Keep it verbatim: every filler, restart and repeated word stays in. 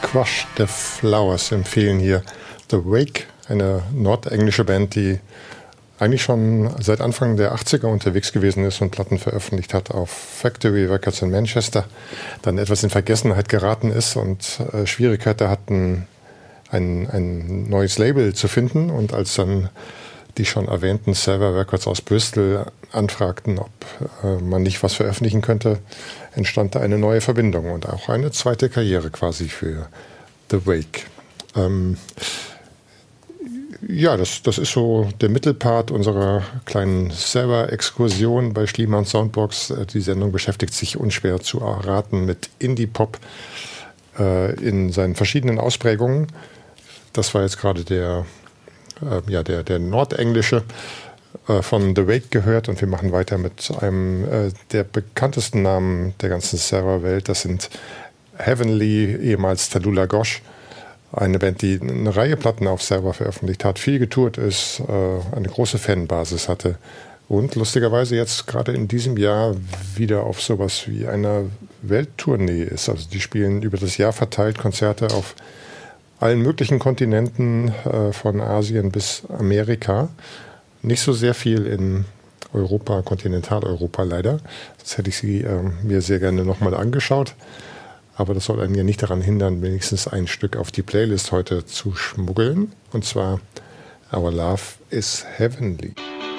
Crush the Flowers empfehlen hier The Wake, eine nordenglische Band, die eigentlich schon seit Anfang der achtziger unterwegs gewesen ist und Platten veröffentlicht hat auf Factory Records in Manchester, dann etwas in Vergessenheit geraten ist und äh, Schwierigkeiten hatten, ein, ein neues Label zu finden. Und als dann die schon erwähnten Server Records aus Bristol anfragten, ob äh, man nicht was veröffentlichen könnte, entstand da eine neue Verbindung und auch eine zweite Karriere quasi für The Wake. Ähm, ja, das, das ist so der Mittelpart unserer kleinen Server-Exkursion bei Schliemann Soundbox. Die Sendung beschäftigt sich unschwer zu erraten mit Indie-Pop äh, in seinen verschiedenen Ausprägungen. Das war jetzt gerade der, äh, ja, der, der nordenglische äh, von The Wake gehört und wir machen weiter mit einem äh, der bekanntesten Namen der ganzen Server-Welt. Das sind Heavenly, ehemals Tallulah Gosh. Eine Band, die eine Reihe Platten auf Server veröffentlicht hat, viel getourt ist, äh, eine große Fanbasis hatte und lustigerweise jetzt gerade in diesem Jahr wieder auf sowas wie einer Welttournee ist. Also die spielen über das Jahr verteilt Konzerte auf allen möglichen Kontinenten, äh, von Asien bis Amerika. Nicht so sehr viel in Europa, Kontinentaleuropa leider. Das hätte ich sie äh, mir sehr gerne nochmal angeschaut. Aber das soll einen ja nicht daran hindern, wenigstens ein Stück auf die Playlist heute zu schmuggeln. Und zwar Our Love is Heavenly.